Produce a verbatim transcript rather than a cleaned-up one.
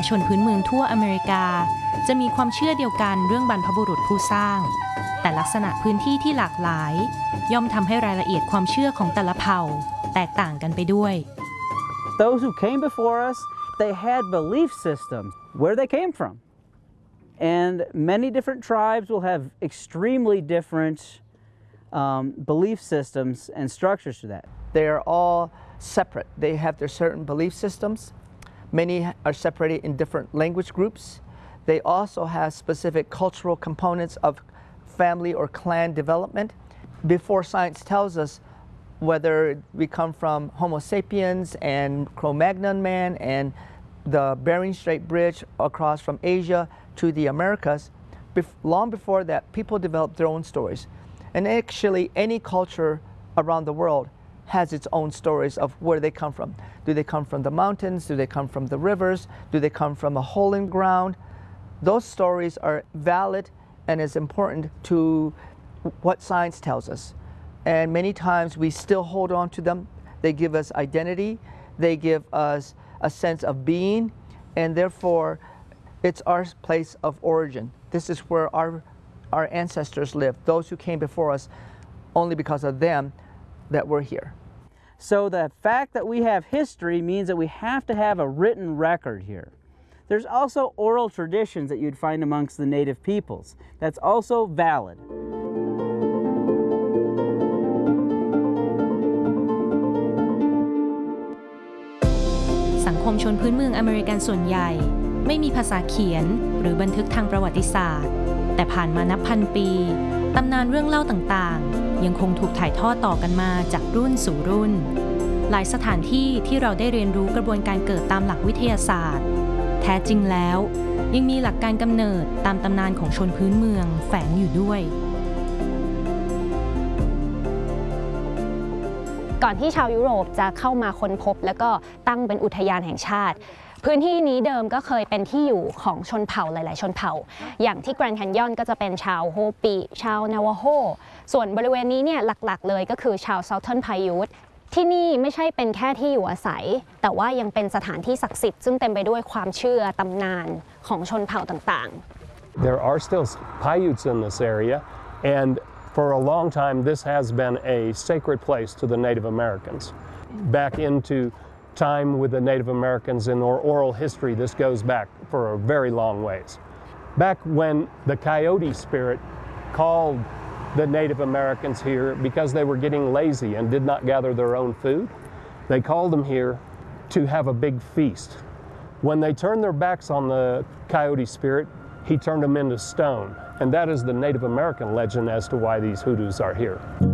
ชนพื้นเมืองทั่วอเมริกาจะมีความเชื่อเดียวกันเรื่องบรรพบุรุษผู้สร้างแต่ลักษณะพื้นที่ที่หลากหลายย่อมทำให้รายละเอียดความเชื่อของแต่ละเผ่าแตกต่างกันไปด้วย Those who came before us, they had belief system where they came from. And many different tribes will have extremely different um, belief systems and structures to that. They are all separate. They have their certain belief systems. Many are separated in different language groups. They also have specific cultural components of family or clan development. Before science tells us whether we come from Homo sapiens and Cro-Magnon man and the Bering Strait Bridge across from Asia to the Americas, long before that, people developed their own stories. And actually, any culture around the world has its own stories of where they come from. Do they come from the mountains? Do they come from the rivers? Do they come from a hole in ground? Those stories are valid and is important to what science tells us. And many times we still hold on to them. They give us identity. They give us a sense of being, and therefore it's our place of origin. This is where our, our ancestors lived, those who came before us, only because of them that we're here. So the fact that we have history means that we have to have a written record here. There's also oral traditions that you'd find amongst the native peoples. That's also valid. สังคมชนพื้นเมืองอเมริกันส่วนใหญ่ไม่มีภาษาเขียนหรือบันทึกทางประวัติศาสตร์แต่ผ่านมานับพันปีตำนานเรื่องเล่าต่างๆยังคงถูกถ่ายทอดต่อกันมาจากรุ่นสู่รุ่นหลายสถานที่ที่เราได้เรียนรู้กระบวนการเกิดตามหลักวิทยาศาสตร์แท้จริงแล้วยังมีหลักการกำเนิดตามตำนานของชนพื้นเมืองแฝงอยู่ด้วยก่อนที่ชาวยุโรปจะเข้ามาค้นพบแล้วก็ตั้งเป็นอุทยานแห่งชาติพื้นที่นี้เดิมก็เคยเป็นที่อยู่ของชนเผ่าหลายๆชนเผ่าอย่างที่แกรนด์แคนยอนก็จะเป็นชาวโฮปีชาวนาวาโฮส่วนบริเวณนี้เนี่ยหลักๆเลยก็คือชาวเซาเทิร์นไพยูทที่นี่ไม่ใช่เป็นแค่ที่อยู่อาศัยแต่ว่ายังเป็นสถานที่ศักดิ์สิทธิ์ซึ่งเต็มไปด้วยความเชื่อตำนานของชนเผ่าต่างๆ There are still Paiutes in this area and for a long time this has been a sacred place to the Native Americans. Back into time with the Native Americans in our oral history, this goes back for a very long ways. Back when the coyote spirit called the Native Americans here because they were getting lazy and did not gather their own food, they called them here to have a big feast. When they turned their backs on the coyote spirit, he turned them into stone, and that is the Native American legend as to why these hoodoos are here.